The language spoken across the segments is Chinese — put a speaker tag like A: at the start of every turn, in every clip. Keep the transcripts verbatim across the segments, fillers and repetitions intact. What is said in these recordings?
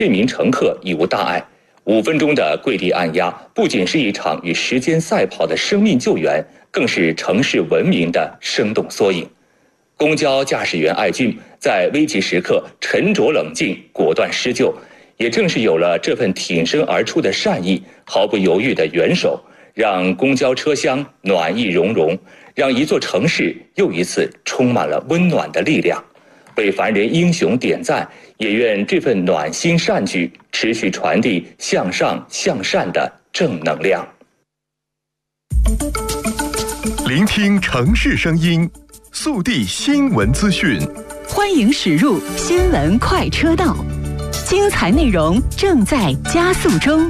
A: 这名乘客已无大碍。五分钟的跪地按压，不仅是一场与时间赛跑的生命救援，更是城市文明的生动缩影。公交驾驶员艾俊在危急时刻沉着冷静、果断施救，也正是有了这份挺身而出的善意、毫不犹豫的援手，让公交车厢暖意融融，让一座城市又一次充满了温暖的力量。为凡人英雄点赞，也愿这份暖心善举持续传递向上向善的正能量。
B: 聆听城市声音，速递新闻资讯，
C: 欢迎驶入新闻快车道，精彩内容正在加速中。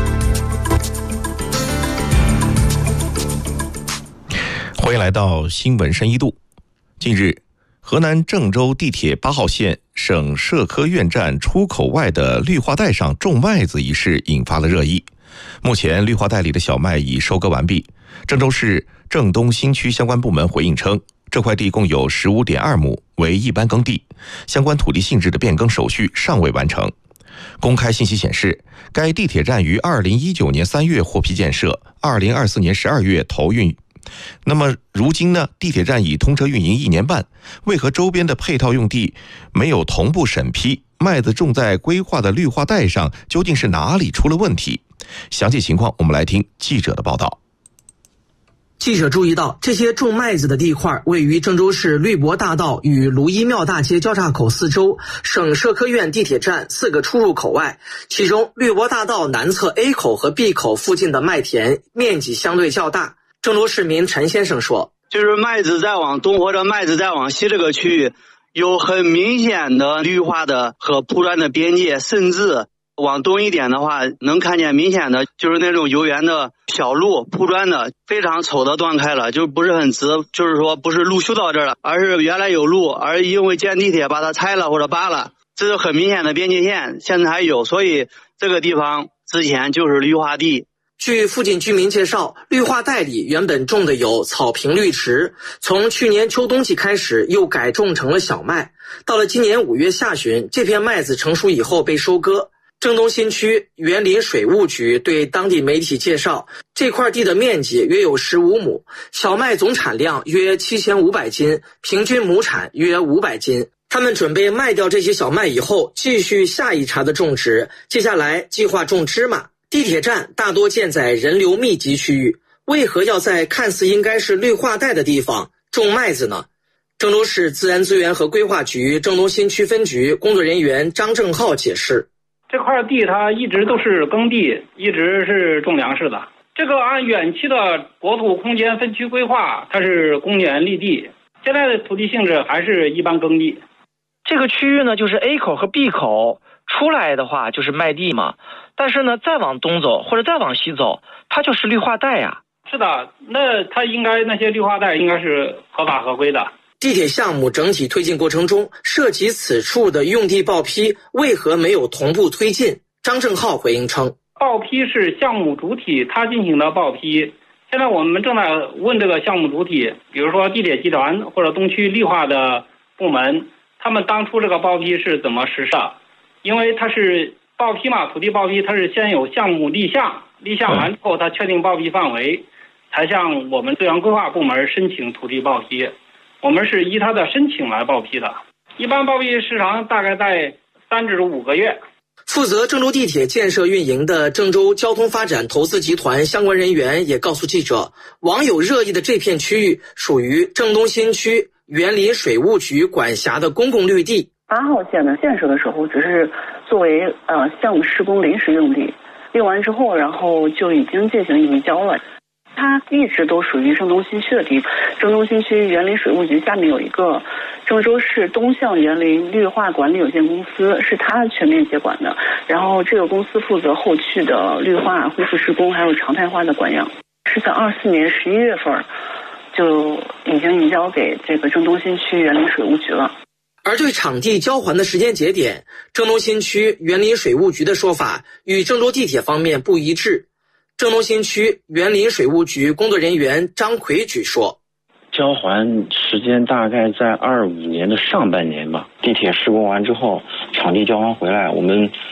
D: 欢迎来到新闻深一度。近日，河南郑州地铁八号线省社科院站出口外的绿化带上种麦子一事引发了热议。目前绿化带里的小麦已收割完毕。郑州市郑东新区相关部门回应称，这块地共有 十五点二亩，为一般耕地，相关土地性质的变更手续尚未完成。公开信息显示，该地铁站于二零一九年三月获批建设，二零二四年十二月投运。那么如今呢，地铁站已通车运营一年半，为何周边的配套用地没有同步审批？麦子种在规划的绿化带上，究竟是哪里出了问题？详细情况我们来听记者的报道。
E: 记者注意到，这些种麦子的地块位于郑州市绿博大道与卢一庙大街交叉口四周省社科院地铁站四个出入口外，其中绿博大道南侧 A 口和 B 口附近的麦田面积相对较大。郑州市民陈先生说，
F: 就是麦子再往东或者麦子再往西这个区域有很明显的绿化的和铺砖的边界，甚至往东一点的话能看见明显的就是那种游园的小路，铺砖的非常丑的断开了，就不是很直，就是说不是路修到这儿了，而是原来有路，而因为建地铁把它拆了或者扒了，这是很明显的边界线，现在还有，所以这个地方之前就是绿化地。
E: 据附近居民介绍，绿化带里原本种的有草坪绿植，从去年秋冬季开始又改种成了小麦，到了今年五月下旬，这片麦子成熟以后被收割。郑东新区园林水务局对当地媒体介绍，这块地的面积约有十五亩，小麦总产量约七千五百斤，平均亩产约五百斤。他们准备卖掉这些小麦以后，继续下一茬的种植，接下来计划种芝麻。地铁站大多建在人流密集区域，为何要在看似应该是绿化带的地方种麦子呢？郑州市自然资源和规划局郑东新区分局工作人员张正浩解释，
G: 这块地它一直都是耕地，一直是种粮食的。这个按远期的国土空间分区规划，它是公园绿地，现在的土地性质还是一般耕地。
H: 这个区域呢，就是 A 口和 B 口出来的话就是麦地嘛，但是呢再往东走或者再往西走，它就是绿化带呀。
G: 是的，那它应该那些绿化带应该是合法合规的。
E: 地铁项目整体推进过程中，涉及此处的用地报批为何没有同步推进？张正浩回应称，
G: 报批是项目主体他进行的报批，现在我们正在问这个项目主体，比如说地铁集团或者东区绿化的部门，他们当初这个报批是怎么实施的？因为它是报批嘛，土地报批它是先有项目立项，立项完之后它确定报批范围，才向我们资源规划部门申请土地报批。我们是依他的申请来报批的，一般报批时长大概在三至五个月。
E: 负责郑州地铁建设运营的郑州交通发展投资集团相关人员也告诉记者，网友热议的这片区域属于郑东新区园林水务局管辖的公共绿地。
I: 八号线的建设的时候只是作为呃项目施工临时用地，用完之后然后就已经进行移交了。它一直都属于郑东新区的地方，郑东新区园林水务局下面有一个郑州市东向园林绿化管理有限公司，是它全面接管的，然后这个公司负责后续的绿化恢复施工还有常态化的管养，是在二四年十一月份就已经移交给这个郑东新区园林水务局了。
E: 而对场地交还的时间节点，郑东新区园林水务局的说法与郑州地铁方面不一致。郑东新区园林水务局工作人员张奎举说，
J: 交还时间大概在二五年的上半年吧，地铁施工完之后，场地交还回来，我们